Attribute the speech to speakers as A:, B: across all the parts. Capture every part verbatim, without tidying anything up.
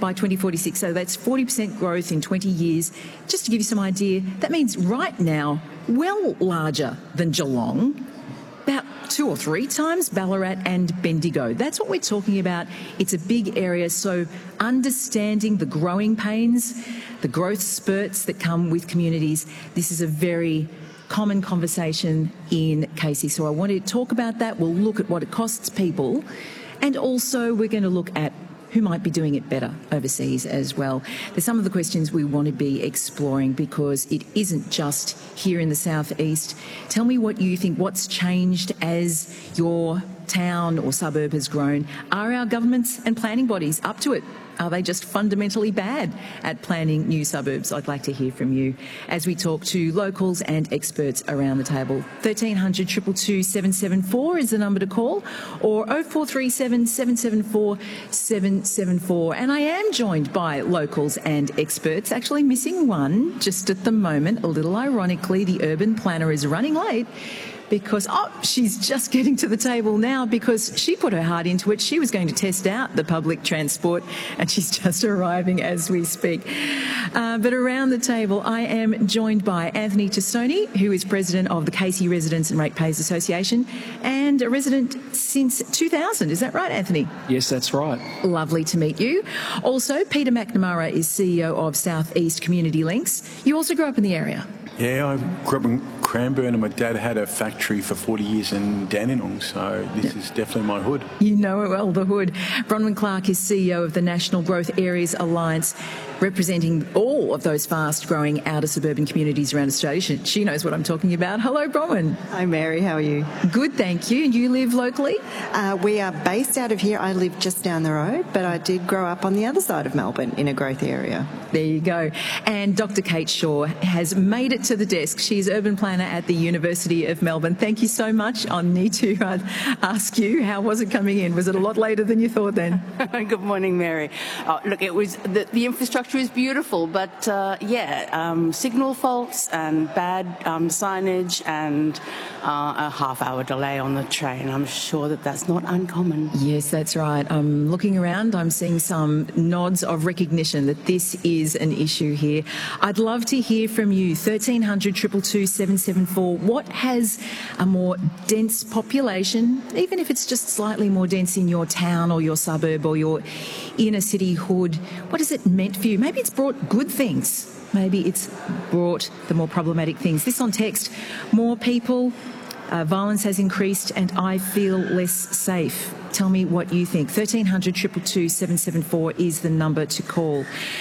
A: by twenty forty-six. So that's forty percent growth in twenty years. Just to give you some idea, that means right now, well larger than Geelong, about two or three times Ballarat and Bendigo. That's what we're talking about. It's a big area, so understanding the growing pains, the growth spurts that come with communities, this is a very common conversation in Casey. So I want to talk about that. We'll look at what it costs people, and also we're going to look at who might be doing it better overseas as well. There's some of the questions we want to be exploring because it isn't just here in the southeast. Tell me what you think, what's changed as your town or suburb has grown. Are our governments and planning bodies up to it? Are they just fundamentally bad at planning new suburbs? I'd like to hear from you as we talk to locals and experts around the table. thirteen hundred, two two two, seven seven four is the number to call, or oh four three seven, seven seven four, seven seven four. And I am joined by locals and experts, actually missing one just at the moment. A little ironically, the urban planner is running late because, oh, she's just getting to the table now because she put her heart into it. She was going to test out the public transport and she's just arriving as we speak. Uh, but around the table, I am joined by Anthony Testoni, who is president of the Casey Residents and Ratepayers Association and a resident since two thousand. Is that right, Anthony?
B: Yes, that's right.
A: Lovely to meet you. Also, Peter McNamara is C E O of South East Community Links. You also grew up in the area.
C: Yeah, I grew up in Cranbourne and my dad had a factory for forty years in Dandenong, so this yeah. is definitely my hood.
A: You know it well, the hood. Bronwyn Clark is C E O of the National Growth Areas Alliance, representing all of those fast-growing outer suburban communities around Australia. She, she knows what I'm talking about. Hello, Bronwyn.
D: Hi, Mary. How are you?
A: Good, thank you. And you live locally?
D: Uh, we are based out of here. I live just down the road, but I did grow up on the other side of Melbourne in a growth area.
A: There you go. And Doctor Kate Shaw has made it to the desk. She's urban planner at the University of Melbourne. Thank you so much. I need to uh, ask you, how was it coming in? Was it a lot later than you thought then?
E: Good morning, Mary. Uh, look, it was the, the infrastructure is beautiful, but uh, yeah, um, signal faults and bad um, signage and uh, a half-hour delay on the train. I'm sure that that's not uncommon.
A: Yes, that's right. I'm looking around. I'm seeing some nods of recognition that this is an issue here. I'd love to hear from you. thirteen hundred, two two two, seven seven four. What has a more dense population, even if it's just slightly more dense in your town or your suburb or your inner city hood, what has it meant for you? Maybe it's brought good things. Maybe it's brought the more problematic things. This on text, more people, uh, violence has increased and I feel less safe. Tell me what you think. thirteen hundred, two two two, seven seven four is the number to call.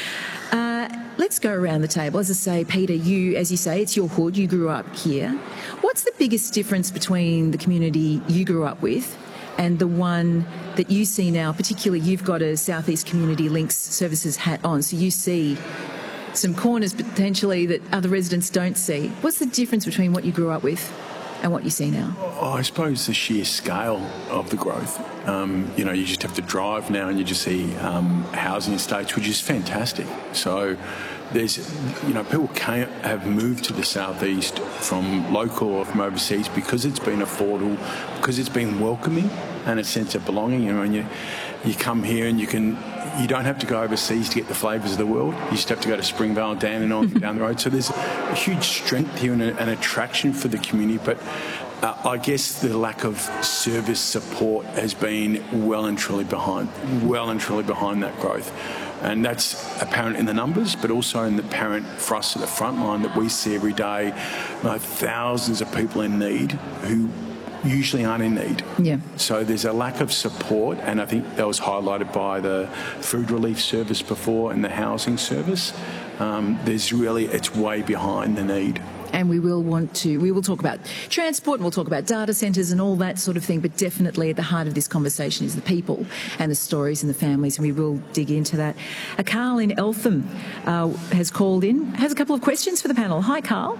A: Uh, let's go around the table. As I say, Peter, you, as you say, it's your hood. You grew up here. What's the biggest difference between the community you grew up with and the one that you see now? Particularly, you've got a South East Community Links Services hat on, so you see some corners potentially that other residents don't see. What's the difference between what you grew up with and what you see now?
C: Oh, I suppose the sheer scale of the growth. Um, you know, you just have to drive now and you just see um, housing estates, which is fantastic. So there's, you know, people can't have moved to the southeast from local or from overseas because it's been affordable, because it's been welcoming and a sense of belonging. You know, and you you come here and you can. You don't have to go overseas to get the flavours of the world. You just have to go to Springvale, Dandenong, down the road. So there's a huge strength here and a, an attraction for the community. But uh, I guess the lack of service support has been well and truly behind, well and truly behind that growth. And that's apparent in the numbers, but also in the apparent for us at the front line that we see every day, you know, thousands of people in need who usually aren't in need.
A: Yeah.
C: So there's a lack of support, and I think that was highlighted by the food relief service before and the housing service. Um, there's really, it's way behind the need.
A: And we will want to, we will talk about transport and we'll talk about data centres and all that sort of thing, but definitely at the heart of this conversation is the people and the stories and the families, and we will dig into that. Uh, Carl in Eltham uh, has called in, has a couple of questions for the panel. Hi, Carl.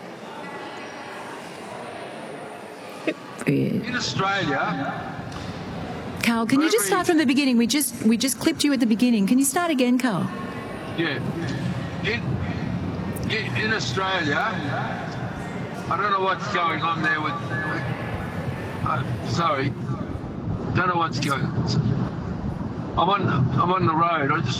F: In Australia,
A: Carl, can you just start from the beginning? We just we just clipped you at the beginning. Can you start again, Carl?
F: Yeah. In, in, in Australia, I don't know what's going on there with... Uh, sorry. Don't know what's going on. I'm on, I'm on the road. I just